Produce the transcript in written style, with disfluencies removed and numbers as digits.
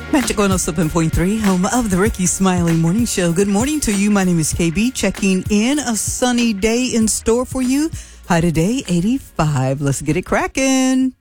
Magic 107.3, home of the Ricky Smiley Morning Show. Good morning to you. My name is KB, checking in. A sunny day in store for you. High today, 85. Let's get it cracking.